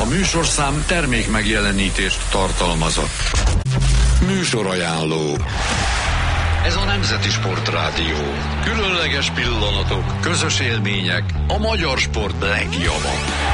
A műsorszám termék megjelenítést tartalmazott. Műsorajánló. Ez a Nemzeti Sportrádió. Különleges pillanatok, közös élmények, a magyar sport legjobbak.